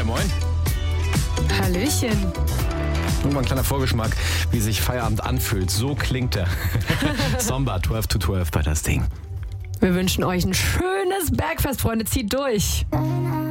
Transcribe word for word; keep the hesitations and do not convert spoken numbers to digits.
Ja, moin. Hallöchen. Nur mal ein kleiner Vorgeschmack, wie sich Feierabend anfühlt. So klingt er. Somba, zwölf to zwölf bei das Ding. Wir wünschen euch ein schönes Bergfest, Freunde. Zieht durch.